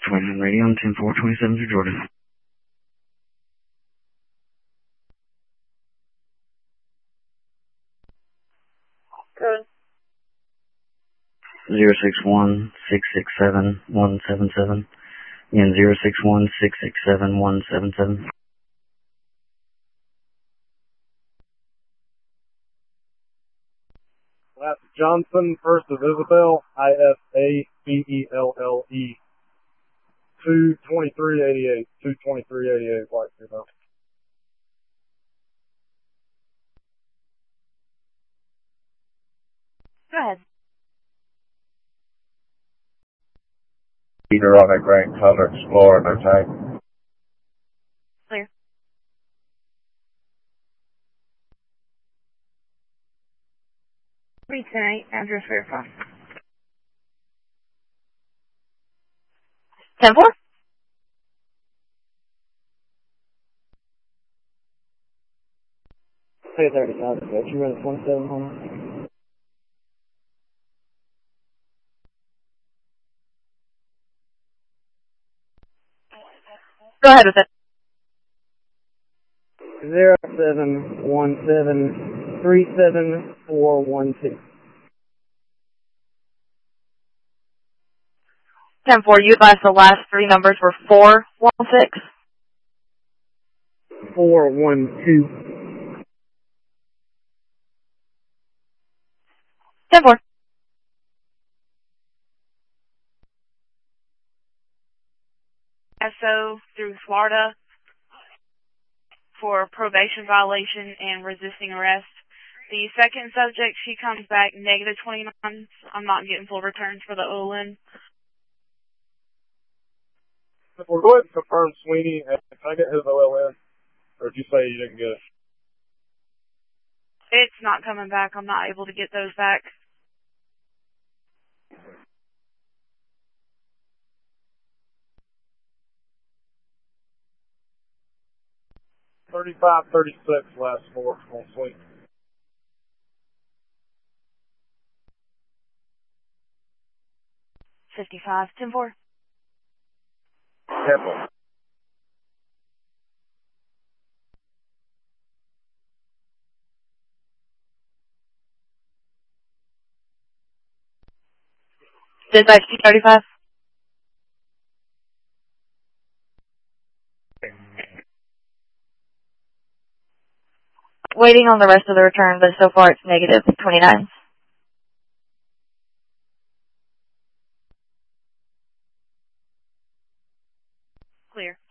29 radio on 10-427 to Georgia. Good. 061-667-177. Again, 061-667-177. That's Johnson, First of Isabel, ISABELLE, 22388, 22388, White Female. Go ahead. Peter on a gray color Explorer, no type. Clear. Tonight, address verify. 10-4? Hey, 35, you run 27 home. Go ahead with it. 0717-37412. 10-4, you advised the last three numbers were 416? 412. 10-4. SO through Florida for probation violation and resisting arrest. The second subject, she comes back negative 29. I'm not getting full returns for the OLN. We'll go ahead and confirm Sweeney. Can I get his OLN? Or did you say you didn't get it? It's not coming back. I'm not able to get those back. $35.36 last four on Sweeney. $55, 10-4. Temple. Dispatch 235. Waiting on the rest of the return, but so far it's negative 29. Clear.